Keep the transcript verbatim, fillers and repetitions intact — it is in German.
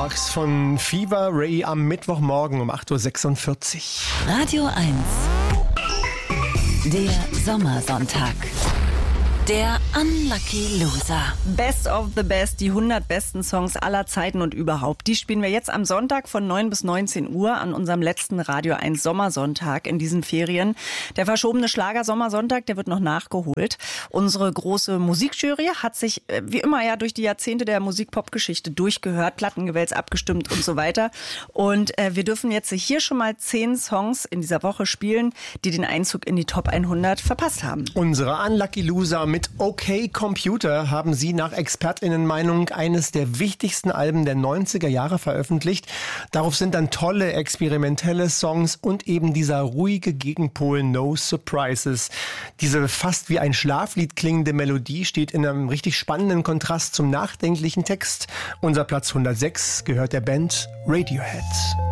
Sparks von Fever Ray am Mittwochmorgen um acht Uhr sechsundvierzig. Radio eins. Der Sommersonntag. Der Unlucky Loser. Best of the Best, die hundert besten Songs aller Zeiten und überhaupt. Die spielen wir jetzt am Sonntag von neun bis neunzehn Uhr an unserem letzten Radio eins Sommersonntag in diesen Ferien. Der verschobene Schlager Sommersonntag, der wird noch nachgeholt. Unsere große Musikjury hat sich wie immer ja durch die Jahrzehnte der Musik-Pop-Geschichte durchgehört, Plattengewälz abgestimmt und so weiter. Und äh, wir dürfen jetzt hier schon mal zehn Songs in dieser Woche spielen, die den Einzug in die Top hundert verpasst haben. Unsere Unlucky Loser mit OK Computer haben sie nach ExpertInnen-Meinung eines der wichtigsten Alben der neunziger Jahre veröffentlicht. Darauf sind dann tolle experimentelle Songs und eben dieser ruhige Gegenpol No Surprises. Diese fast wie ein Schlaflied klingende Melodie steht in einem richtig spannenden Kontrast zum nachdenklichen Text. Unser Platz hundertsechs gehört der Band Radiohead.